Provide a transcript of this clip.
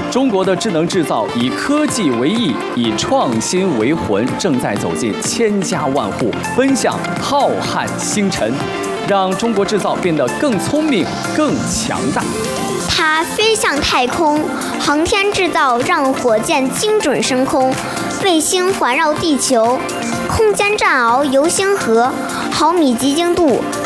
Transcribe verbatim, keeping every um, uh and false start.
中国的智能制造以科技为翼，以创新为魂，正在走进千家万户，奔向浩瀚星辰，让中国制造变得更聪明、更强大。 它飞向太空，航天制造让火箭精准升空，卫星环绕地球，空间站鳌游星河，毫米集精度